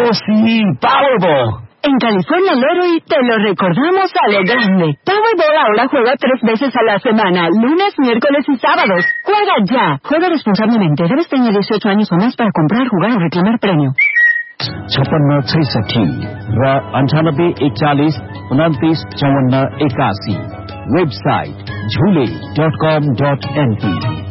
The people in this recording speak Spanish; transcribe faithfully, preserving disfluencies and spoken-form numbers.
Oh, sí, Powerball. En California Lottery te lo recordamos a lo grande. Powerball ahora juega tres veces a la semana, lunes, miércoles y sábados. Juega ya. Juega responsablemente. Debes tener dieciocho años o más para comprar, jugar o reclamar premio. छप्पन्न छैसठी र अन्ठानब्बे एकचालिस उन्तिस चौवन्न एकासी वेबसाइट झुले डट कम dot NP